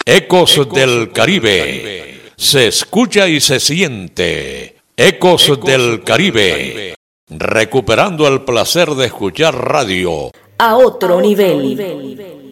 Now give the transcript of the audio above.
Ecos del Caribe. Se escucha y se siente. Ecos del Caribe. Recuperando el placer de escuchar radio a otro nivel.